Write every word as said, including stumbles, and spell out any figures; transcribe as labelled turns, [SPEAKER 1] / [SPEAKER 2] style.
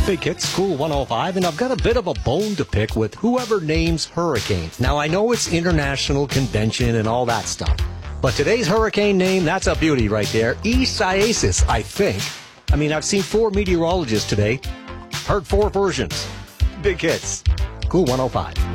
[SPEAKER 1] Big Hits, Cool one oh five, and I've got a bit of a bone to pick with whoever names hurricane. Now, I know it's international convention and all that stuff, but today's hurricane name, that's a beauty right there. Isaias, I think. I mean, I've seen four meteorologists today, heard four versions. Big Hits, Cool one oh five.